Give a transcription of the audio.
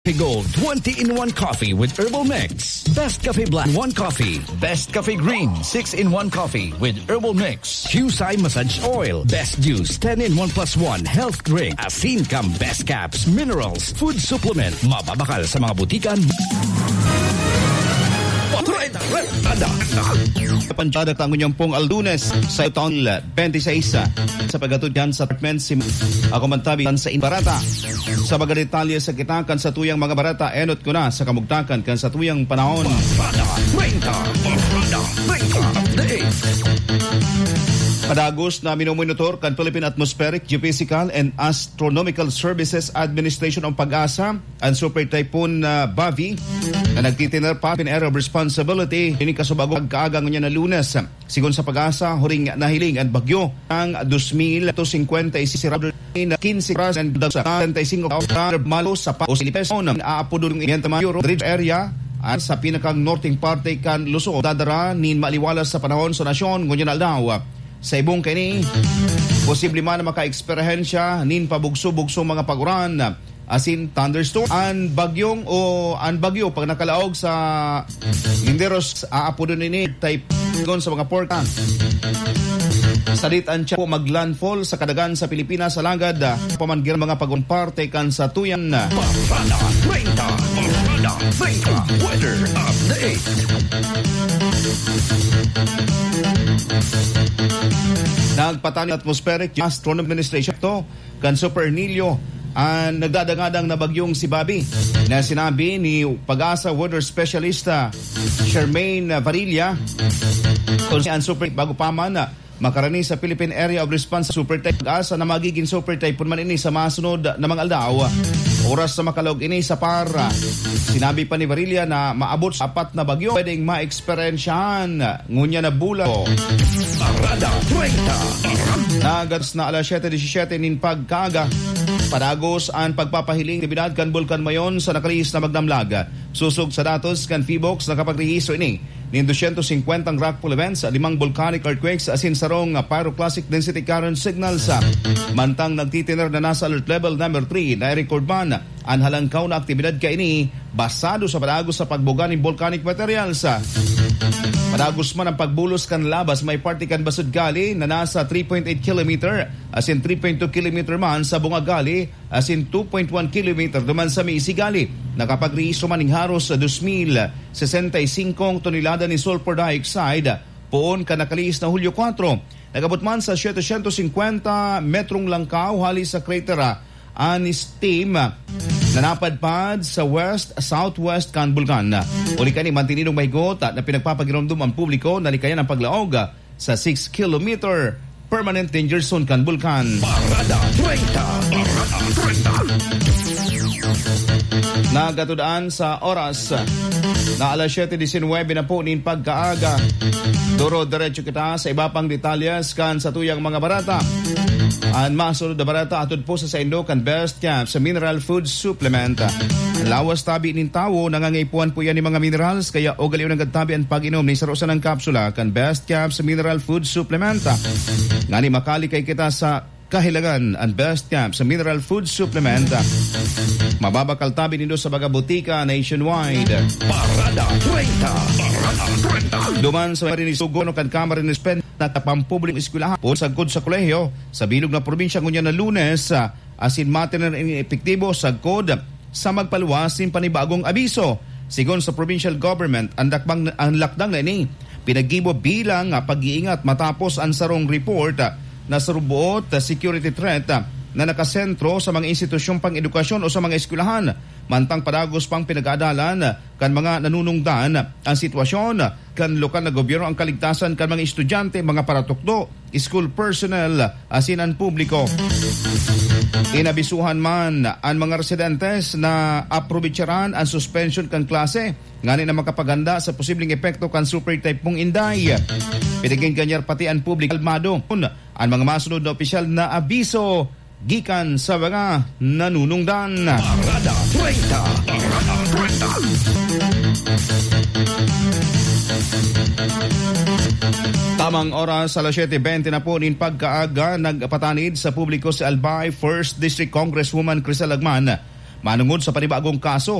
Gold 20-in-1 coffee with herbal mix. Best Cafe Black 1 coffee. Best Cafe Green 6-in-1 coffee with herbal mix. Husay Massage Oil. Best Juice 10-in-1 plus 1 health drink. Asin Cam Best Caps Minerals Food Supplement. Mababakal sa mga butikan. Panjada tango niyang pong Aldunes sa taon 26 sa pagatudyan sa apartment si ako mantabihan sa Barata. Sa mga detalye sa kitakan sa tuyang mga barata, enot ko na sa kamugtakan kan sa tuyang panahon. Padagos na minumonitor kan Philippine Atmospheric, Geophysical and Astronomical Services Administration ang Pag-asa ang Super Typhoon Bavi na nagtitiner pa in area of responsibility ini kasubago pagkaagang niya na Lunes. Sigon sa Pag-asa, huring nahiling ang bagyo ang 2,250 isisirado 15 oras and 75 malo sa Paos aapodong iyang Euro Bridge area at sa pinakang northing parte kan Luzon dadara nin maliwalas sa panahon sa nasyon ngunyan aldaw. Sa ibong kini, posible man na maka-eksperhensya nin pabugso-bugso mga paguran asin thunderstorm. Ang bagyo pag nakalaog sa Linderos aapodon ini type sa mga porta. Salitan siya po maglandfall sa kadagan sa Pilipinas sa langad pamanggiran mga pagunparte kan sa tuyan na Weather Update. Nagpatani atmospheric astronomy administration to kan Super Nilio ang nagdadangadang na bagyong si Babi na sinabi ni Pag-asa weather specialist Charmaine Varilla kung ang super bago pa man makarani sa Philippine Area of Response sa Super Typhoon Pag-asa na magiging Super Typhoon man ini sa masunod na mga aldaw. Oras sa makalog ini sa para. Sinabi pa ni Varilla na maabot sa 4 na bagyo pwedeng ma-eksperyensyahan ngunya na bula. Parada 30. Nagas na alas 7:17 nin pagkaga. Padagos ang pagpapahiling tibidad kan Bulkan Mayon sa nakalihis na magdamlag. Susog sa datos kan Feebox nakapagrehiso ini nin 250 rockfall events, 5 volcanic earthquakes asin sarong pyroclastic density current signals. Mantang nagtitiner na nasa alert level number 3 na record man ang halangkaw na aktibidad ka ini basado sa padagos sa pagbuga ng volcanic materials. Padagos man ang pagbulos kan labas may party kan basud gali na nasa 3.8 km asin 3.2 km man sa bungagali asin 2.1 km duman sa Miisigali. Nakapagriiso man ng haros sa 2,065 tonelada ni sulfur dioxide poon ka nakaliis na Hulyo 4. Nagabot man sa 750 metrong langkaw hali sa crater Anis Team na napadpad sa southwest kan Bulkan. Uli ka ni mantininong mahigot at na pinagpapagiramdum ang publiko na likayan ang paglaog sa 6 kilometer permanent danger zone kan Bulkan. Parada 30. Nagatudaan sa oras na alas 7:19 na po nin pagkaaga. Duro diretso kita sa iba pang detalyes kan sa tuyang mga barata. Ang masunod na barata atod po sa Indo kan Best Camp sa Mineral Food Supplement. Ang lawas tabi nin tawo nangangaipuan po yan ni mga minerals kaya o galiw ng gadtabi ang pag-inom ni sarosan ng kapsula kan Best Camp sa Mineral Food Supplement. Ngani makali kay kita sa kahilangan ang Best Camp sa Mineral Food Supplement. Mababakal tabi nindo sa mga butika nationwide. Parada 30. Duman sa marinisugo no kan Kamara ni Spend na tapampublikong eskwelahan po sagkod sa kolehiyo sa bilog na probinsya ngunya na Lunes asin matener in epektibo sagkod sa magpaluwasin panibagong abiso. Sigon sa provincial government ang lakdang na ini pinagibo bilang pag-iingat matapos ang sarong report na sarubuot security threat na nakasentro sa mga institusyong pang-edukasyon o sa mga eskwelahan. Mantang padagos pang pinag-aadalan kan mga nanunungdan ang sitwasyon kan lokal na gobyerno ang kaligtasan kan mga estudyante, mga paratukdo, school personnel, asin ang publiko. Inabisuhan man ang mga residentes na aprobitsaran ang suspension kan klase ngani na makapaganda sa posibleng epekto kan Super Typhoon Inday. Pinaging kanyar pati ang publiko kalmado ang mga masunod na opisyal na abiso gikan sa mga nanunungdan. Parada 30. Tamang oras alas 7:20 na po nin pagkaaga nagpatanid sa publiko si Albay 1st District Congresswoman Crisel Lagman manungod sa panibagong kaso